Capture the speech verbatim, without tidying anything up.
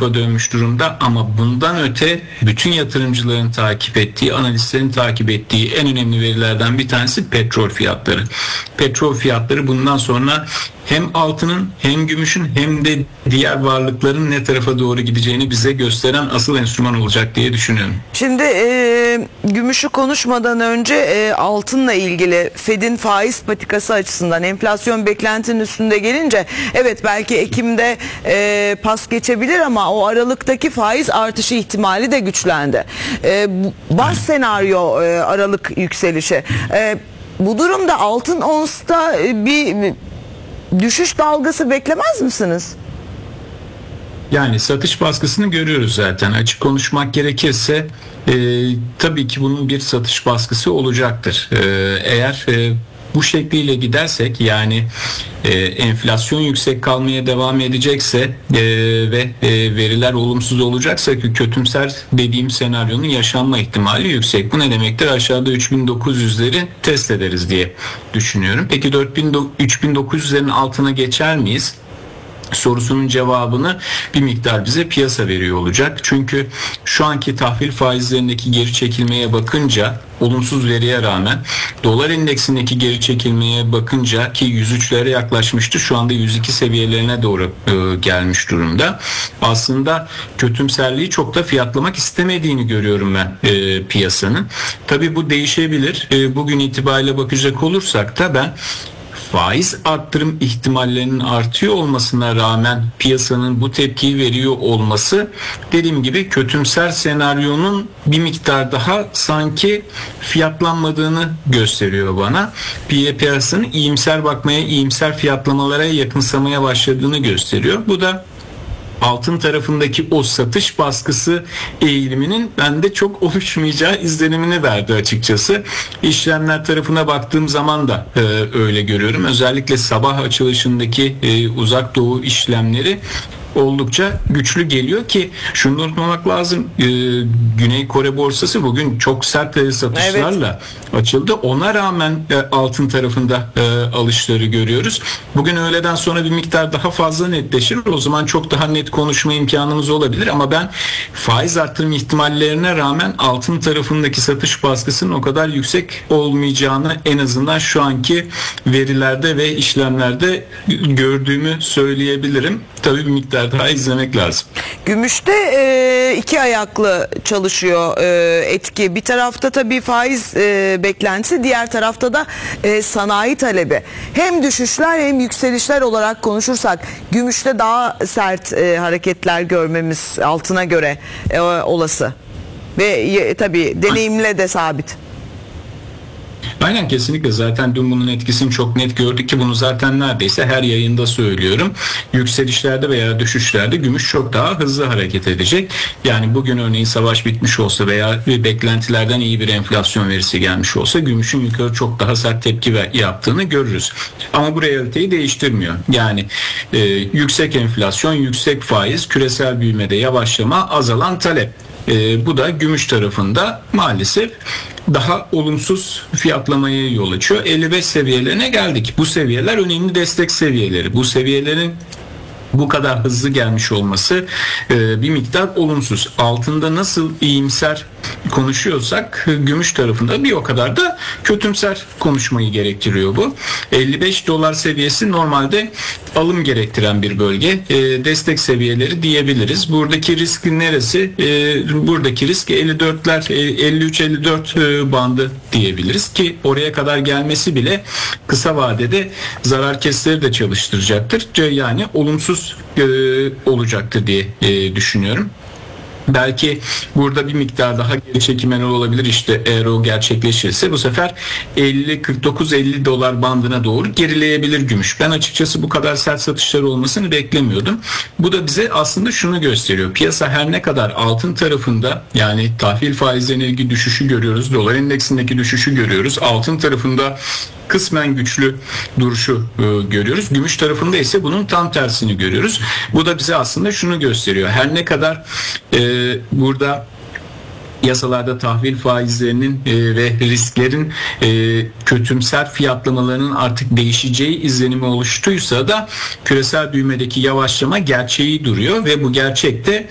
tarafa dönmüş durumda ama bundan öte bütün yatırımcıların takip ettiği, analistlerin takip ettiği en önemli verilerden bir tanesi petrol fiyatları. Petrol fiyatları bundan sonra hem altının hem gümüşün hem de diğer varlıkların ne tarafa doğru gideceğini bize gösteren asıl enstrüman olacak diye düşünüyorum. Şimdi e, gümüşü konuşmadan önce e, altınla ilgili Fed'in faiz patikası açısından enflasyon beklentinin üstünde gelince evet belki Ekim'de e, pas geçebilir ama o Aralık'taki faiz artışı ihtimali de güçlendi. E, baz senaryo e, Aralık yükselişi. E, bu durumda altın onsta e, bir düşüş dalgası beklemez misiniz? Yani satış baskısını görüyoruz zaten. Açık konuşmak gerekirse e, tabii ki bunun bir satış baskısı olacaktır. E, eğer e, bu şekliyle gidersek yani e, enflasyon yüksek kalmaya devam edecekse e, ve e, veriler olumsuz olacaksa ki kötümser dediğim senaryonun yaşanma ihtimali yüksek. Bu ne demektir? Aşağıda üç bin dokuz yüzleri test ederiz diye düşünüyorum. Peki üç bin dokuz yüzlerin altına geçer miyiz? Sorusunun cevabını bir miktar bize piyasa veriyor olacak. Çünkü şu anki tahvil faizlerindeki geri çekilmeye bakınca olumsuz veriye rağmen dolar endeksindeki geri çekilmeye bakınca ki yüz üçlere yaklaşmıştı, şu anda yüz iki seviyelerine doğru e, gelmiş durumda. Aslında kötümserliği çok da fiyatlamak istemediğini görüyorum ben e, piyasanın. Tabii bu değişebilir. E, bugün itibariyle bakacak olursak da ben faiz arttırım ihtimallerinin artıyor olmasına rağmen piyasanın bu tepkiyi veriyor olması dediğim gibi kötümser senaryonun bir miktar daha sanki fiyatlanmadığını gösteriyor bana. Piyasanın iyimser bakmaya, iyimser fiyatlamalara yakınsamaya başladığını gösteriyor. Bu da altın tarafındaki o satış baskısı eğiliminin bende çok oluşmayacağı izlenimini verdi açıkçası. İşlemler tarafına baktığım zaman da e, öyle görüyorum. Özellikle sabah açılışındaki e, uzak doğu işlemleri oldukça güçlü geliyor ki şunu unutmamak lazım, e, Güney Kore borsası bugün çok sert e, satışlarla evet. açıldı. Ona rağmen e, altın tarafında e, alışları görüyoruz. Bugün öğleden sonra bir miktar daha fazla netleşir. O zaman çok daha net konuşma imkanımız olabilir ama ben faiz artırım ihtimallerine rağmen altın tarafındaki satış baskısının o kadar yüksek olmayacağını en azından şu anki verilerde ve işlemlerde gördüğümü söyleyebilirim. Tabii bir miktar daha izlemek lazım. Gümüşte e, iki ayaklı çalışıyor e, etki. Bir tarafta tabii faiz e, beklentisi, diğer tarafta da e, sanayi talebi. Hem düşüşler hem yükselişler olarak konuşursak gümüşte daha sert e, hareketler görmemiz altına göre e, olası. Ve e, tabii deneyimle de sabit. Aynen, kesinlikle. Zaten dün bunun etkisini çok net gördük ki bunu zaten neredeyse her yayında söylüyorum. Yükselişlerde veya düşüşlerde gümüş çok daha hızlı hareket edecek. Yani bugün örneğin savaş bitmiş olsa veya beklentilerden iyi bir enflasyon verisi gelmiş olsa gümüşün yukarı çok daha sert tepki yaptığını görürüz. Ama bu realiteyi değiştirmiyor. Yani e, yüksek enflasyon, yüksek faiz, küresel büyümede yavaşlama, azalan talep. E, bu da gümüş tarafında maalesef daha olumsuz fiyatlamaya yol açıyor. elli beş seviyelerine geldik. Bu seviyeler önemli destek seviyeleri. Bu seviyelerin bu kadar hızlı gelmiş olması e, bir miktar olumsuz. Altında nasıl iyimser konuşuyorsak gümüş tarafında bir o kadar da kötümser konuşmayı gerektiriyor bu. elli beş dolar seviyesi normalde alım gerektiren bir bölge. E, destek seviyeleri diyebiliriz. Buradaki risk neresi? E, buradaki risk elli dörtler, elli üç elli dört e, bandı diyebiliriz ki oraya kadar gelmesi bile kısa vadede zarar kesleri de çalıştıracaktır. Yani olumsuz e, olacaktır diye e, düşünüyorum. Belki burada bir miktar daha geri çekilmeler olabilir. İşte eğer o gerçekleşirse bu sefer elli kırk dokuz elli dolar bandına doğru gerileyebilir gümüş. Ben açıkçası bu kadar sert satışlar olmasını beklemiyordum. Bu da bize aslında şunu gösteriyor. Piyasa her ne kadar altın tarafında, yani tahvil faizlerine ilgili düşüşü görüyoruz. Dolar endeksindeki düşüşü görüyoruz. Altın tarafında kısmen güçlü duruşu e, görüyoruz. Gümüş tarafında ise bunun tam tersini görüyoruz. Bu da bize aslında şunu gösteriyor. Her ne kadar e, burada yasalarda tahvil faizlerinin e, ve risklerin e, kötümser fiyatlamalarının artık değişeceği izlenimi oluştuysa da küresel büyümedeki yavaşlama gerçeği duruyor ve bu gerçekte